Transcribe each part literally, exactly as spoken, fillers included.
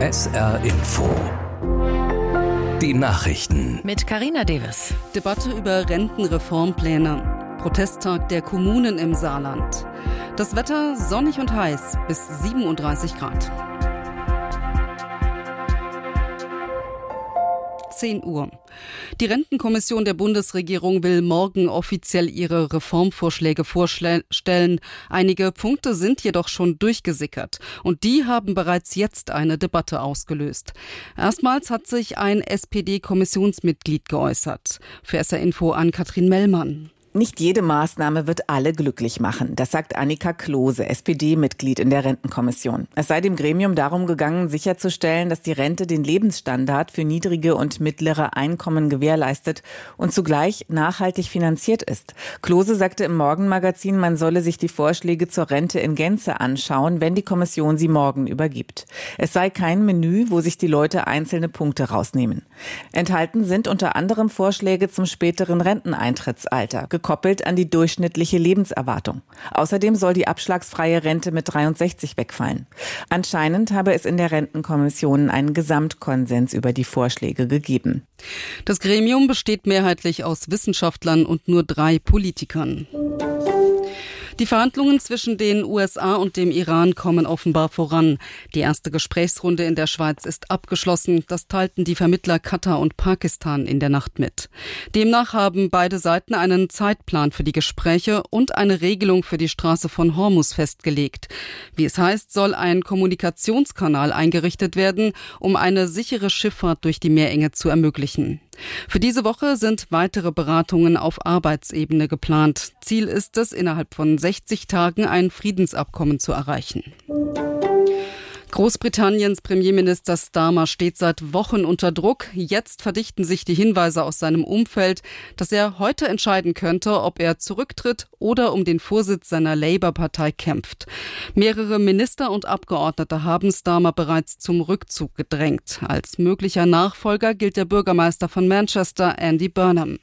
S R Info. Die Nachrichten. Mit Carina Davis. Debatte über Rentenreformpläne. Protesttag der Kommunen im Saarland. Das Wetter sonnig und heiß bis siebenunddreißig Grad. zehn Uhr. Die Rentenkommission der Bundesregierung will morgen offiziell ihre Reformvorschläge vorstellen. Einige Punkte sind jedoch schon durchgesickert und die haben bereits jetzt eine Debatte ausgelöst. Erstmals hat sich ein S P D-Kommissionsmitglied geäußert. Für S R Info an Katrin Mellmann. Nicht jede Maßnahme wird alle glücklich machen. Das sagt Annika Klose, S P D-Mitglied in der Rentenkommission. Es sei dem Gremium darum gegangen, sicherzustellen, dass die Rente den Lebensstandard für niedrige und mittlere Einkommen gewährleistet und zugleich nachhaltig finanziert ist. Klose sagte im Morgenmagazin, man solle sich die Vorschläge zur Rente in Gänze anschauen, wenn die Kommission sie morgen übergibt. Es sei kein Menü, wo sich die Leute einzelne Punkte rausnehmen. Enthalten sind unter anderem Vorschläge zum späteren Renteneintrittsalter, gekoppelt an die durchschnittliche Lebenserwartung. Außerdem soll die abschlagsfreie Rente mit dreiundsechzig wegfallen. Anscheinend habe es in der Rentenkommission einen Gesamtkonsens über die Vorschläge gegeben. Das Gremium besteht mehrheitlich aus Wissenschaftlern und nur drei Politikern. Die Verhandlungen zwischen den U S A und dem Iran kommen offenbar voran. Die erste Gesprächsrunde in der Schweiz ist abgeschlossen. Das teilten die Vermittler Katar und Pakistan in der Nacht mit. Demnach haben beide Seiten einen Zeitplan für die Gespräche und eine Regelung für die Straße von Hormuz festgelegt. Wie es heißt, soll ein Kommunikationskanal eingerichtet werden, um eine sichere Schifffahrt durch die Meerenge zu ermöglichen. Für diese Woche sind weitere Beratungen auf Arbeitsebene geplant. Ziel ist es, innerhalb von sechzig Tagen ein Friedensabkommen zu erreichen. Großbritanniens Premierminister Starmer steht seit Wochen unter Druck. Jetzt verdichten sich die Hinweise aus seinem Umfeld, dass er heute entscheiden könnte, ob er zurücktritt oder um den Vorsitz seiner Labour-Partei kämpft. Mehrere Minister und Abgeordnete haben Starmer bereits zum Rückzug gedrängt. Als möglicher Nachfolger gilt der Bürgermeister von Manchester, Andy Burnham.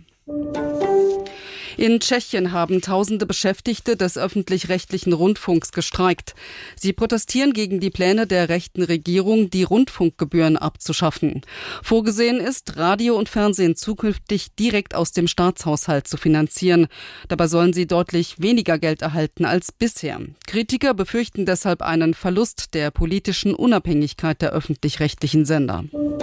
In Tschechien haben tausende Beschäftigte des öffentlich-rechtlichen Rundfunks gestreikt. Sie protestieren gegen die Pläne der rechten Regierung, die Rundfunkgebühren abzuschaffen. Vorgesehen ist, Radio und Fernsehen zukünftig direkt aus dem Staatshaushalt zu finanzieren. Dabei sollen sie deutlich weniger Geld erhalten als bisher. Kritiker befürchten deshalb einen Verlust der politischen Unabhängigkeit der öffentlich-rechtlichen Sender.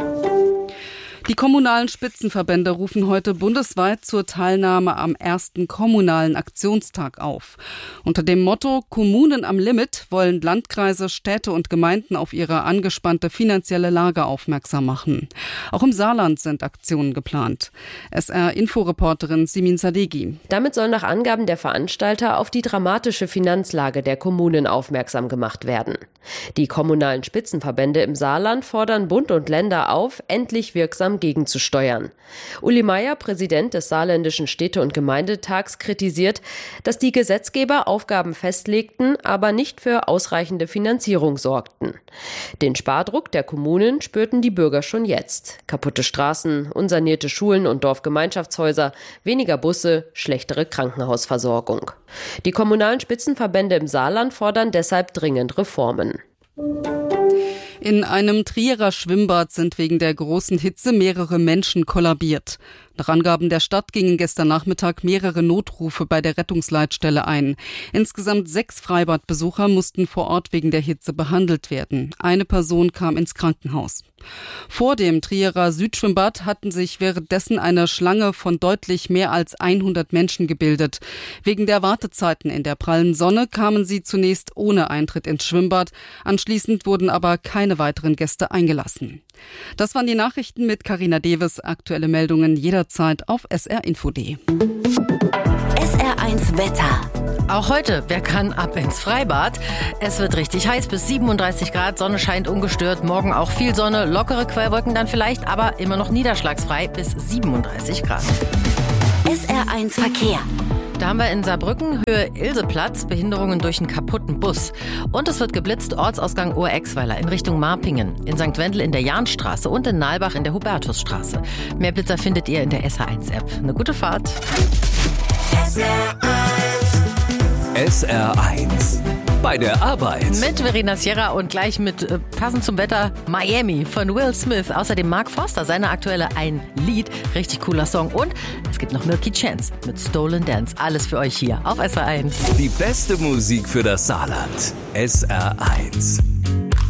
Die kommunalen Spitzenverbände rufen heute bundesweit zur Teilnahme am ersten kommunalen Aktionstag auf. Unter dem Motto Kommunen am Limit wollen Landkreise, Städte und Gemeinden auf ihre angespannte finanzielle Lage aufmerksam machen. Auch im Saarland sind Aktionen geplant. S R-Inforeporterin Simin Sadeghi. Damit soll nach Angaben der Veranstalter auf die dramatische Finanzlage der Kommunen aufmerksam gemacht werden. Die kommunalen Spitzenverbände im Saarland fordern Bund und Länder auf, endlich wirksam gegenzusteuern. Uli Meier, Präsident des Saarländischen Städte- und Gemeindetags, kritisiert, dass die Gesetzgeber Aufgaben festlegten, aber nicht für ausreichende Finanzierung sorgten. Den Spardruck der Kommunen spürten die Bürger schon jetzt. Kaputte Straßen, unsanierte Schulen und Dorfgemeinschaftshäuser, weniger Busse, schlechtere Krankenhausversorgung. Die kommunalen Spitzenverbände im Saarland fordern deshalb dringend Reformen. In einem Trierer Schwimmbad sind wegen der großen Hitze mehrere Menschen kollabiert. Nach Angaben der Stadt gingen gestern Nachmittag mehrere Notrufe bei der Rettungsleitstelle ein. Insgesamt sechs Freibadbesucher mussten vor Ort wegen der Hitze behandelt werden. Eine Person kam ins Krankenhaus. Vor dem Trierer Südschwimmbad hatten sich währenddessen eine Schlange von deutlich mehr als hundert Menschen gebildet. Wegen der Wartezeiten in der prallen Sonne kamen sie zunächst ohne Eintritt ins Schwimmbad. Anschließend wurden aber keine weiteren Gäste eingelassen. Das waren die Nachrichten mit Carina Davis. Aktuelle Meldungen jederzeit auf S R Info punkt D. S R eins Wetter. Auch heute, wer kann, ab ins Freibad. Es wird richtig heiß, bis siebenunddreißig Grad, Sonne scheint ungestört, morgen auch viel Sonne, lockere Quellwolken dann vielleicht, aber immer noch niederschlagsfrei bis siebenunddreißig Grad. S R eins Verkehr. Da haben wir in Saarbrücken Höhe Ilseplatz Behinderungen durch einen kaputten Bus. Und es wird geblitzt Ortsausgang Ohr-Exweiler in Richtung Marpingen, in Sankt Wendel in der Jahnstraße und in Nalbach in der Hubertusstraße. Mehr Blitzer findet ihr in der S R eins App. Eine gute Fahrt. S R eins. S R eins. bei der Arbeit. Mit Verena Sierra und gleich mit äh, passend zum Wetter Miami von Will Smith. Außerdem Mark Forster, seine aktuelle Ein Lied. Richtig cooler Song. Und es gibt noch Milky Chance mit Stolen Dance. Alles für euch hier auf S R eins. Die beste Musik für das Saarland. S R eins.